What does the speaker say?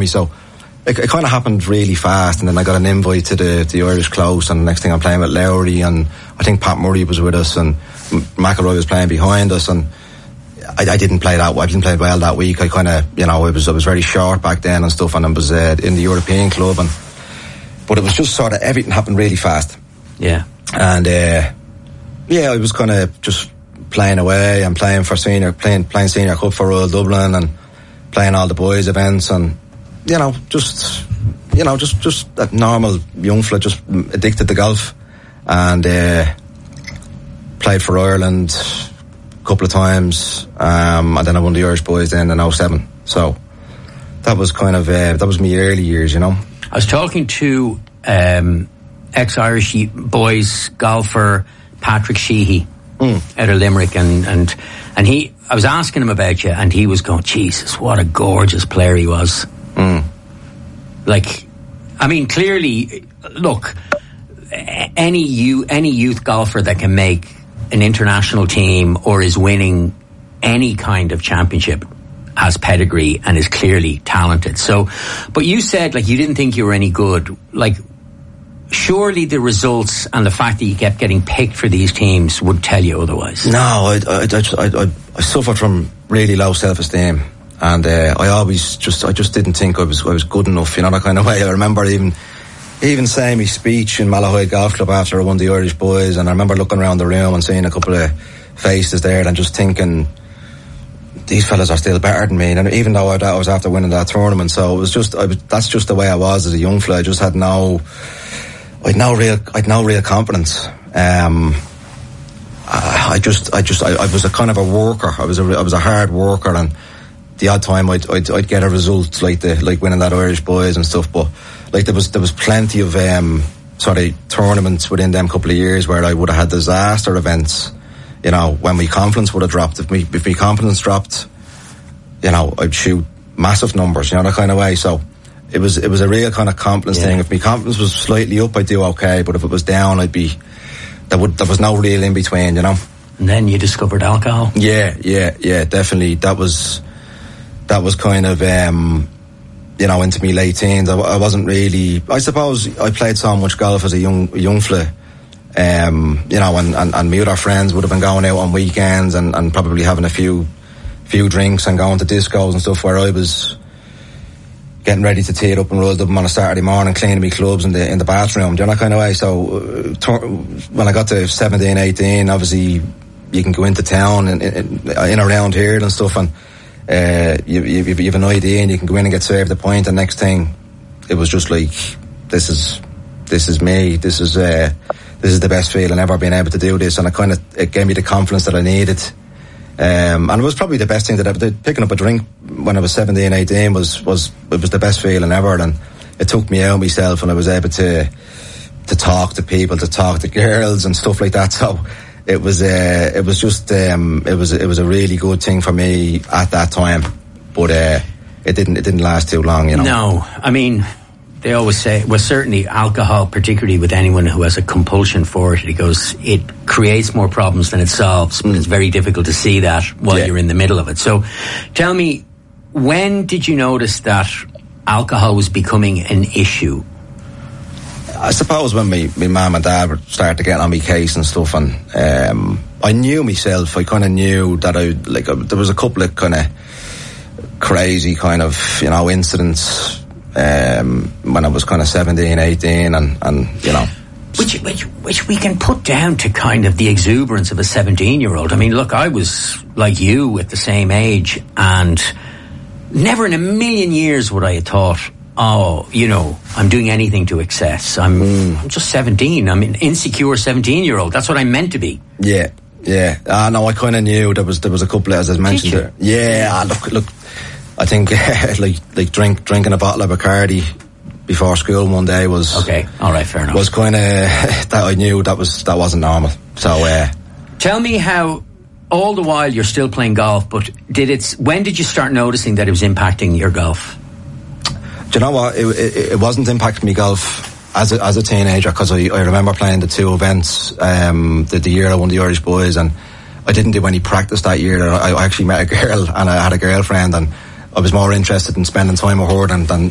me. So it kind of happened really fast, and then I got an invite to the Irish Close, and the next thing I'm playing with Lowry, and I think Pat Murray was with us, and McElroy was playing behind us, and I didn't play well that week. I kind of, I was very short back then and stuff, and I was in the European club, but it was just sort of everything happened really fast. Yeah. And I was kind of just playing away and playing senior cup for Royal Dublin and playing all the boys events, and just that normal young fella, just addicted to golf, and played for Ireland a couple of times, and then I won the Irish boys then in 07. So that was kind of that was my early years, I was talking to ex-Irish boys golfer Patrick Sheehy out of Limerick, and I was asking him about you, and he was going, Jesus, what a gorgeous player he was. Like, I mean, clearly, look, any youth golfer that can make an international team or is winning any kind of championship has pedigree and is clearly talented. So, but you said, like, you didn't think you were any good. Like, surely the results and the fact that you kept getting picked for these teams would tell you otherwise. No, I suffered from really low self-esteem, and I just didn't think I was good enough, that kind of way. I remember even saying my speech in Malahide Golf Club after I won the Irish boys, and I remember looking around the room and seeing a couple of faces there and just thinking, these fellas are still better than me, and even though I was after winning that tournament. So it was just that's just the way I was as a young fella. I just had no real confidence. I was a kind of a worker. I was a hard worker, and the odd time I'd get a result like winning that Irish boys and stuff. But like there was plenty of sort of tournaments within them couple of years where I would have had disaster events. When my confidence would have dropped. If my confidence dropped, I'd shoot massive numbers. That kind of way. So it was a real kind of confidence thing. If my confidence was slightly up, I'd do okay. But if it was down, there was no real in between. And then you discovered alcohol. Yeah, definitely. That was kind of into my late teens. I wasn't really. I suppose I played so much golf as a young fella. And my other friends would have been going out on weekends and probably having a few drinks and going to discos and stuff, where I was getting ready to tee it up and roll them on a Saturday morning, cleaning my clubs in the bathroom, that kind of way. So when I got to 17, 18, obviously you can go into town in around here and stuff, and you have an ID and you can go in and get served a pint, and next thing it was just like, this is me, this is the best feeling ever, being able to do this. And it gave me the confidence that I needed. And it was probably the best thing that I did. Picking up a drink when I was 17, 18 was the best feeling ever. And it took me out myself, and I was able to talk to people, to talk to girls and stuff like that. So it was a really good thing for me at that time. But it didn't last too long, No, I mean, they always say, well, certainly alcohol, particularly with anyone who has a compulsion for it, it creates more problems than it solves, but it's very difficult to see that while you're in the middle of it. So tell me, when did you notice that alcohol was becoming an issue? I suppose when my mum and dad started to get on my case and stuff, and I knew myself, I kind of knew that there was a couple of kind of crazy kind of, incidents when I was kind of 17, 18 and which we can put down to kind of the exuberance of a 17-year-old. I mean, look, I was like you at the same age, and never in a million years would I have thought, I'm doing anything to excess. I'm just 17. I'm an insecure 17-year-old. That's what I'm meant to be. Yeah. No, I kind of knew there was a couple, as I mentioned there. Yeah, look, I think like drinking a bottle of Bacardi before school one day was okay. All right, fair enough. Was kind of that I knew that wasn't normal. So tell me how, all the while you're still playing golf, but when did you start noticing that it was impacting your golf? Do you know what? It wasn't impacting me golf as a teenager, because I remember playing the two events the year I won the Irish boys, and I didn't do any practice that year. I actually met a girl and I had a girlfriend, and I was more interested in spending time with her than